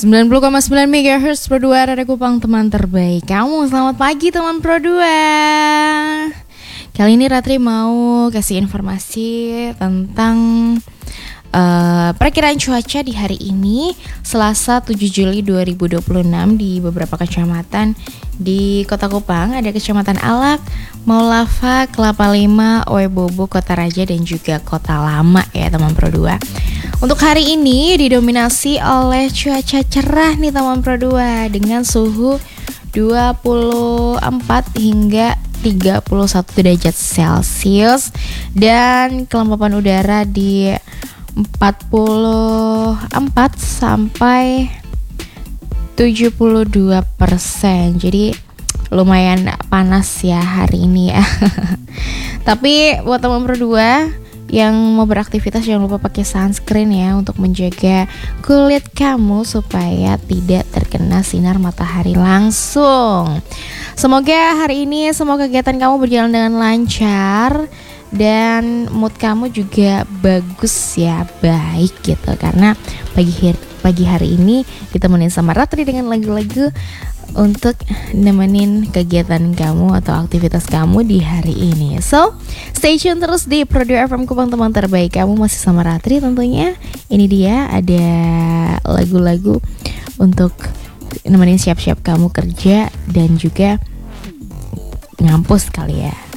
90,9 MHz Pro 2 Radio Kupang, teman terbaik kamu. Selamat pagi teman Pro 2. Kali ini Ratri mau kasih informasi tentang perkiraan cuaca di hari ini Selasa 7 Juli 2026 di beberapa kecamatan di Kota Kupang. Ada Kecamatan Alak, Maulava, Kelapa Lima, Oebobo, Kota Raja, dan juga Kota Lama ya teman Pro 2. Untuk hari ini didominasi oleh cuaca cerah nih teman Pro 2 dengan suhu 24 hingga 31 derajat Celcius dan kelembapan udara di 44 sampai 72%. Jadi lumayan panas ya hari ini ya. Tapi buat teman Pro 2 yang mau beraktivitas jangan lupa pakai sunscreen ya untuk menjaga kulit kamu supaya tidak terkena sinar matahari langsung. Semoga hari ini semua kegiatan kamu berjalan dengan lancar dan mood kamu juga bagus ya, baik gitu, karena pagi hari ini ditemenin sama Ratri dengan lagu-lagu untuk nemenin kegiatan kamu atau aktivitas kamu di hari ini. So, stay tune terus di Pro 2 FM Kupang, teman terbaik kamu, masih sama Ratri tentunya. Ini dia ada lagu-lagu untuk nemenin siap-siap kamu kerja dan juga ngampus kali ya.